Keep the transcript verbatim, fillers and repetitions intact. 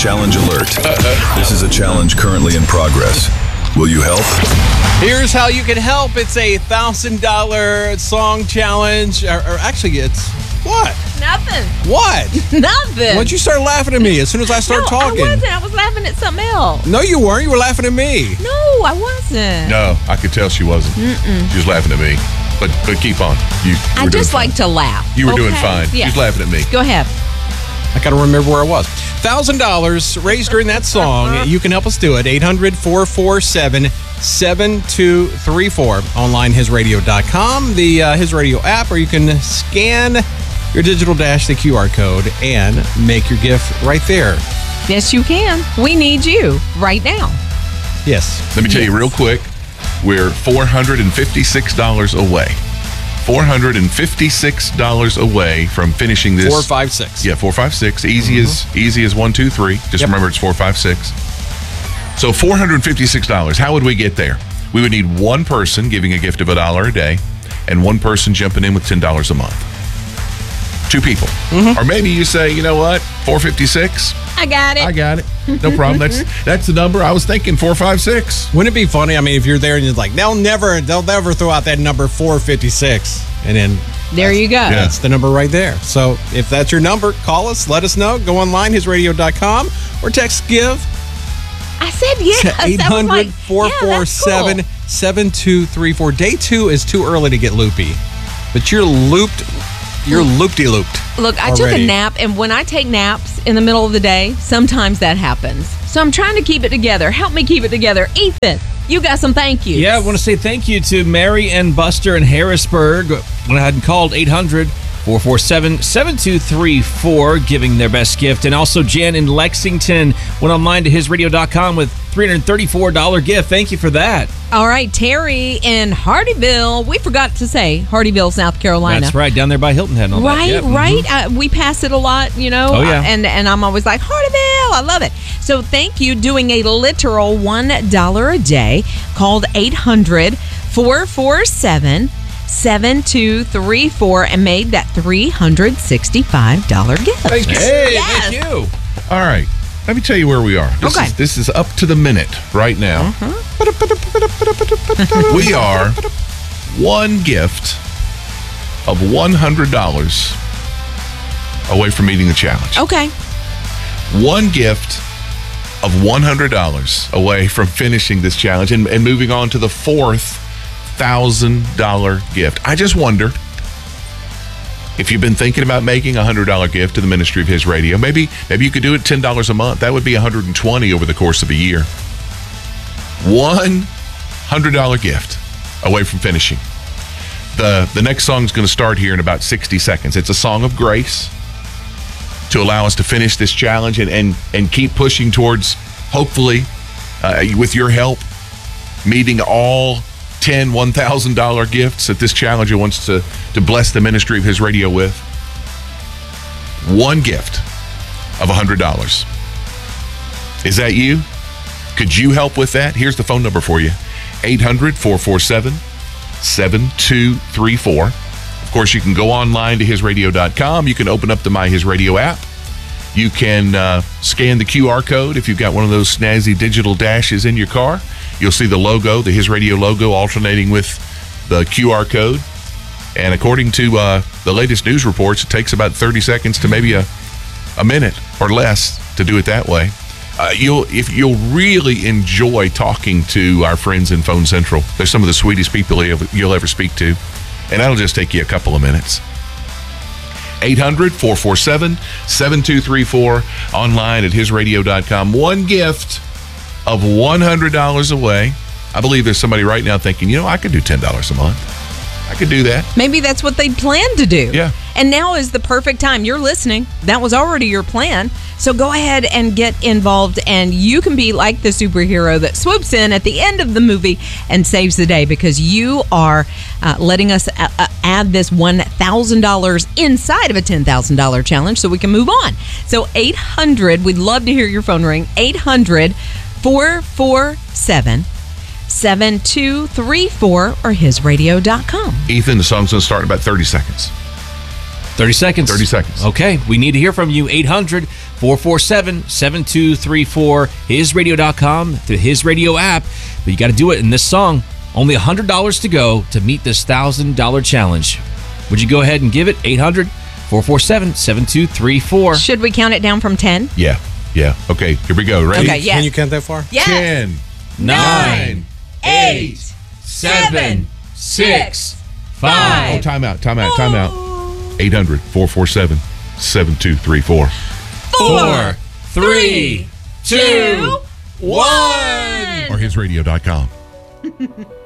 Challenge alert. Uh-uh. This is a challenge currently in progress. Will you help? Here's how you can help. It's a one thousand dollars song challenge. Or, or actually, it's what? Nothing. What? Nothing. Why'd you start laughing at me as soon as I started no, talking? I wasn't. I was laughing at something else. No, you weren't. You were laughing at me. No, I wasn't. No, I could tell she wasn't. Mm-mm. She was laughing at me. But but keep on. You, you I just like to laugh. You were okay? doing fine. Yeah. She's laughing at me. Go ahead. I got to remember where I was. one thousand dollars raised during that song. You can help us do it. eight hundred, four four seven, seven two three four. Online, his radio dot com, the uh, His Radio app, or you can scan your digital dash, the Q R code, and make your gift right there. Yes, you can. We need you right now. Yes. Let me tell yes. you real quick. We're four hundred fifty-six dollars away. four hundred fifty-six dollars away from finishing this. Four, five, six. Yeah, four, five, six. Easy mm-hmm. as easy as one, two, three. Just yep. remember it's four, five, six. So four hundred fifty-six dollars. How would we get there? We would need one person giving a gift of a dollar a day, and one person jumping in with ten dollars a month. Two people. Mm-hmm. Or maybe you say, you know what, four fifty-six. I got it. I got it. No problem. That's that's the number. I was thinking four, five, six. Wouldn't it be funny? I mean, if you're there and you're like, they'll never, they'll never throw out that number four fifty-six, and then there you go. That's the number right there. So if that's your number, call us. Let us know. Go online, his radio dot com, or text give. I said yes. eight hundred, four four seven, seven two three four. Day two is too early to get loopy, but you're looped. You're loopty-looped. Look, I already. took a nap, and when I take naps in the middle of the day, sometimes that happens. So I'm trying to keep it together. Help me keep it together. Ethan, you got some thank yous. Yeah, I want to say thank you to Mary and Buster in Harrisburg. Went ahead and called eight hundred, four four seven, seven two three four, giving their best gift. And also Jen in Lexington went online to his radio dot com with three hundred thirty-four dollars gift. Thank you for that. All right, Terry in Hardyville. We forgot to say Hardyville, South Carolina. That's right, down there by Hilton Head and all right, that. Yep. Right, Mm-hmm. uh, we pass it a lot, you know. Oh, yeah. Uh, and, and I'm always like, Hardyville, I love it. So thank you, doing a literal one dollar a day, called eight hundred, four four seven, seven two three four, and made that three hundred sixty-five dollars gift. Thank you. Hey, yes. thank you. All right. Let me tell you where we are. This Okay. Is, this is up to the minute right now. Uh-huh. We are one gift of one hundred dollars away from meeting the challenge. Okay. One gift of one hundred dollars away from finishing this challenge and, and moving on to the fourth one thousand dollars gift. I just wonder if you've been thinking about making a one hundred dollars gift to the ministry of His Radio. Maybe maybe you could do it ten dollars a month. That would be one hundred twenty dollars over the course of a year. One one hundred dollars gift away from finishing. The, the next song is going to start here in about sixty seconds. It's a song of grace to allow us to finish this challenge and, and, and keep pushing towards, hopefully, uh, with your help, meeting all ten one thousand dollars gifts that this challenger wants to, to bless the ministry of His Radio with. One gift of one hundred dollars. Is that you? Could you help with that? Here's the phone number for you. eight hundred, four four seven, seven two three four. Of course, you can go online to his radio dot com. You can open up the My His Radio app. You can uh, scan the Q R code if you've got one of those snazzy digital dashes in your car. You'll see the logo, the His Radio logo, alternating with the Q R code. And according to uh, the latest news reports, it takes about thirty seconds to maybe a, a minute or less to do it that way. Uh, you'll if you'll really enjoy talking to our friends in Phone Central. They're some of the sweetest people you'll, you'll ever speak to. And that'll just take you a couple of minutes. eight hundred, four four seven, seven two three four, online at his radio dot com. One gift of one hundred dollars away. I believe there's somebody right now thinking, you know, I could do ten dollars a month. I could do that. Maybe that's what they planned to do. Yeah. And now is the perfect time. You're listening. That was already your plan. So go ahead and get involved, and you can be like the superhero that swoops in at the end of the movie and saves the day, because you are uh, letting us uh, uh, add this one thousand dollars inside of a ten thousand dollars challenge so we can move on. So eight hundred, we'd love to hear your phone ring, eight hundred, four four seven, seven two three four, or his radio dot com. Ethan, the song's going to start in about thirty seconds. thirty seconds. thirty seconds. Okay, we need to hear from you. eight hundred, four four seven, seven two three four, his radio dot com, the His Radio app. But you got to do it in this song. Only one hundred dollars to go to meet this one thousand dollars challenge. Would you go ahead and give it? eight hundred, four four seven, seven two three four. Should we count it down from ten? Yeah. Yeah. Okay, here we go. Ready? Okay, yes. Can you count that far? Yes. ten, Nine, eight, seven, six, five. Oh, time out, time out, time out. eight hundred, four four seven, seven two three four. Four, three, two, one. Or his radio dot com.